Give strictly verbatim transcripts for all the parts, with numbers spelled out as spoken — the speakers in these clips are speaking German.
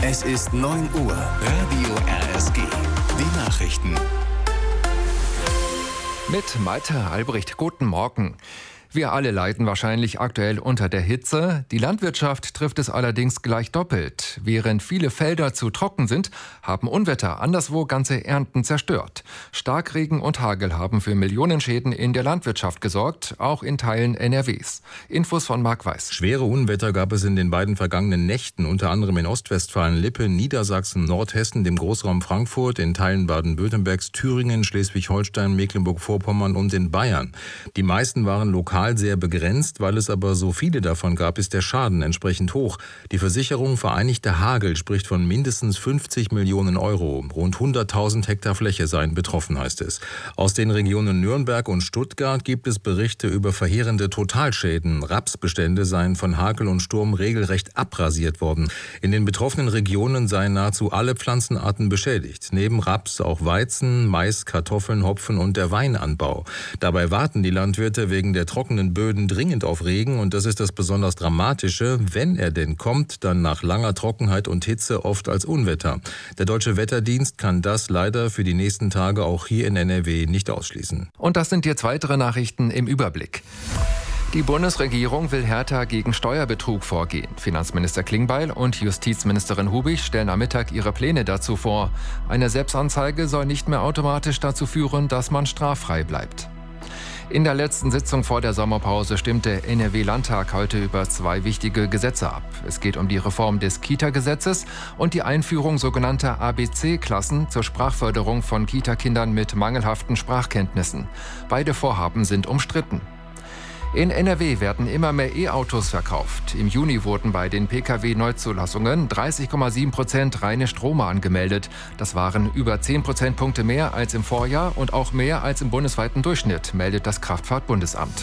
Es ist neun Uhr. Radio R S G. Die Nachrichten. Mit Malte Albrecht. Guten Morgen. Wir alle leiden wahrscheinlich aktuell unter der Hitze. Die Landwirtschaft trifft es allerdings gleich doppelt. Während viele Felder zu trocken sind, haben Unwetter anderswo ganze Ernten zerstört. Starkregen und Hagel haben für Millionenschäden in der Landwirtschaft gesorgt, auch in Teilen N R Ws. Infos von Marc Weiß. Schwere Unwetter gab es in den beiden vergangenen Nächten, unter anderem in Ostwestfalen-Lippe, Niedersachsen, Nordhessen, dem Großraum Frankfurt, in Teilen Baden-Württembergs, Thüringen, Schleswig-Holstein, Mecklenburg-Vorpommern und in Bayern. Die meisten waren lokal sehr begrenzt, weil es aber so viele davon gab, ist der Schaden entsprechend hoch. Die Versicherung Vereinigter Hagel spricht von mindestens fünfzig Millionen Euro. Rund hunderttausend Hektar Fläche seien betroffen, heißt es. Aus den Regionen Nürnberg und Stuttgart gibt es Berichte über verheerende Totalschäden. Rapsbestände seien von Hagel und Sturm regelrecht abrasiert worden. In den betroffenen Regionen seien nahezu alle Pflanzenarten beschädigt. Neben Raps auch Weizen, Mais, Kartoffeln, Hopfen und der Weinanbau. Dabei warten die Landwirte wegen der trockenen Böden dringend auf Regen, und das ist das besonders Dramatische. Wenn er denn kommt, dann nach langer Trockenheit und Hitze oft als Unwetter. Der Deutsche Wetterdienst kann das leider für die nächsten Tage auch hier in N R W nicht ausschließen. Und das sind jetzt weitere Nachrichten im Überblick. Die Bundesregierung will härter gegen Steuerbetrug vorgehen. Finanzminister Klingbeil und Justizministerin Hubig stellen am Mittag ihre Pläne dazu vor. Eine Selbstanzeige soll nicht mehr automatisch dazu führen, dass man straffrei bleibt. In der letzten Sitzung vor der Sommerpause stimmt der N R W-Landtag heute über zwei wichtige Gesetze ab. Es geht um die Reform des Kita-Gesetzes und die Einführung sogenannter A B C-Klassen zur Sprachförderung von Kita-Kindern mit mangelhaften Sprachkenntnissen. Beide Vorhaben sind umstritten. In N R W werden immer mehr E-Autos verkauft. Im Juni wurden bei den P K W-Neuzulassungen dreißig Komma sieben Prozent reine Stromer angemeldet. Das waren über zehn Prozentpunkte mehr als im Vorjahr und auch mehr als im bundesweiten Durchschnitt, meldet das Kraftfahrtbundesamt.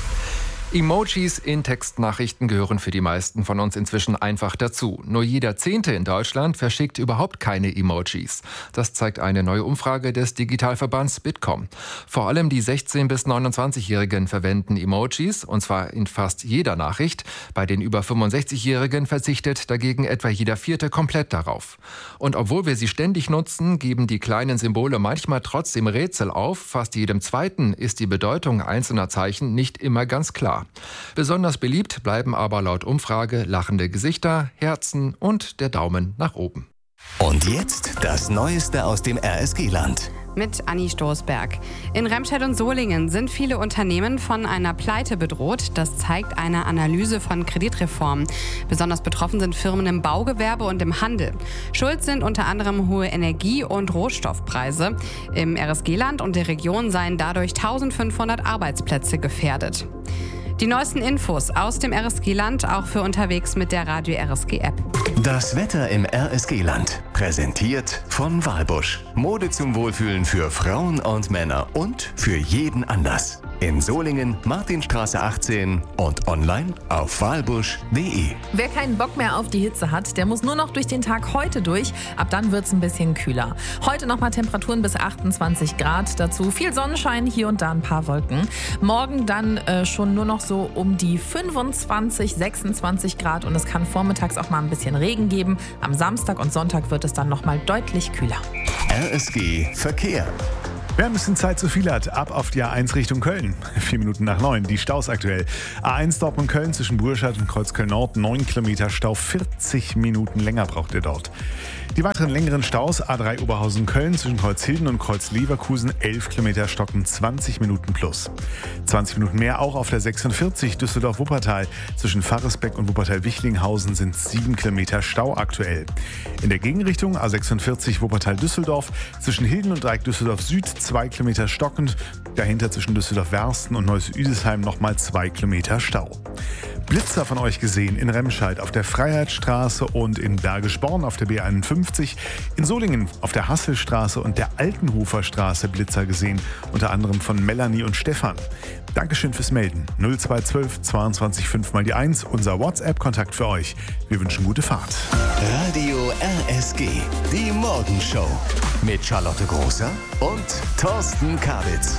Emojis in Textnachrichten gehören für die meisten von uns inzwischen einfach dazu. Nur jeder Zehnte in Deutschland verschickt überhaupt keine Emojis. Das zeigt eine neue Umfrage des Digitalverbands Bitkom. Vor allem die sechzehn- bis neunundzwanzigjährigen verwenden Emojis, und zwar in fast jeder Nachricht. Bei den über fünfundsechzigjährigen verzichtet dagegen etwa jeder Vierte komplett darauf. Und obwohl wir sie ständig nutzen, geben die kleinen Symbole manchmal trotzdem Rätsel auf. Fast jedem Zweiten ist die Bedeutung einzelner Zeichen nicht immer ganz klar. Besonders beliebt bleiben aber laut Umfrage lachende Gesichter, Herzen und der Daumen nach oben. Und jetzt das Neueste aus dem R S G-Land. Mit Anni Stoßberg. In Remscheid und Solingen sind viele Unternehmen von einer Pleite bedroht. Das zeigt eine Analyse von Kreditreform. Besonders betroffen sind Firmen im Baugewerbe und im Handel. Schuld sind unter anderem hohe Energie- und Rohstoffpreise. Im R S G-Land und der Region seien dadurch eintausendfünfhundert Arbeitsplätze gefährdet. Die neuesten Infos aus dem R S G-Land auch für unterwegs mit der Radio R S G-App. Das Wetter im R S G-Land. Präsentiert von Walbusch. Mode zum Wohlfühlen für Frauen und Männer und für jeden Anlass. In Solingen, Martinstraße achtzehn und online auf walbusch punkt de. Wer keinen Bock mehr auf die Hitze hat, der muss nur noch durch den Tag heute durch. Ab dann wird es ein bisschen kühler. Heute nochmal Temperaturen bis achtundzwanzig Grad. Dazu viel Sonnenschein, hier und da ein paar Wolken. Morgen dann äh, schon nur noch so um die fünfundzwanzig, sechsundzwanzig Grad. Und es kann vormittags auch mal ein bisschen Regen geben. Am Samstag und Sonntag wird es dann nochmal deutlich kühler. R S G Verkehr. Wer ein bisschen Zeit zu viel hat, ab auf die A eins Richtung Köln. Vier Minuten nach neun, die Staus aktuell. A eins Dortmund-Köln zwischen Burscheid und Kreuzköln-Nord, neun Kilometer Stau, vierzig Minuten länger braucht ihr dort. Die weiteren längeren Staus, A drei Oberhausen-Köln zwischen Kreuzhilden und Kreuz-Leverkusen, elf Kilometer stocken, zwanzig Minuten plus. zwanzig Minuten mehr auch auf der sechsundvierzig Düsseldorf-Wuppertal. Zwischen Pfarresbeck und Wuppertal-Wichlinghausen sind sieben Kilometer Stau aktuell. In der Gegenrichtung A sechsundvierzig Wuppertal-Düsseldorf zwischen Hilden und Dreieck Düsseldorf-Süd zwei Kilometer stockend. Dahinter zwischen Düsseldorf-Wersten und Neuss-Üdesheim nochmal zwei Kilometer Stau. Blitzer von euch gesehen in Remscheid auf der Freiheitsstraße und in Bergisch Born auf der B einundfünfzig, in Solingen auf der Hasselstraße und der Altenhofer Straße Blitzer gesehen, unter anderem von Melanie und Stefan. Dankeschön fürs Melden. null zwei eins zwei zweiundzwanzig fünf mal die eins, unser WhatsApp-Kontakt für euch. Wir wünschen gute Fahrt. Radio R S G, die Morgenshow mit Charlotte Großer und Thorsten Kabitz.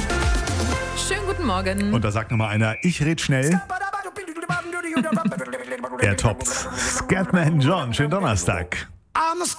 Schönen guten Morgen. Und da sagt nochmal einer, ich red schnell. Er toppt's. Scatman John, schönen Donnerstag. I'm a